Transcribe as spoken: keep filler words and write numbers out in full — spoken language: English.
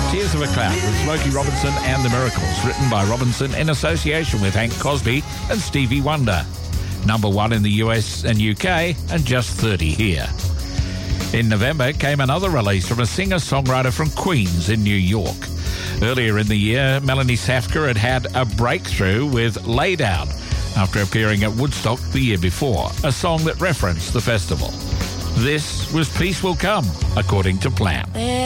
Tears of a Cloud with Smokey Robinson and the Miracles, written by Robinson in association with Hank Crosby and Stevie Wonder. Number one in the U S and U K and just thirty here. In November came another release from a singer-songwriter from Queens in New York. Earlier in the year, Melanie Safka had had a breakthrough with Lay Down after appearing at Woodstock the year before, a song that referenced the festival. This was Peace Will Come, according to plan.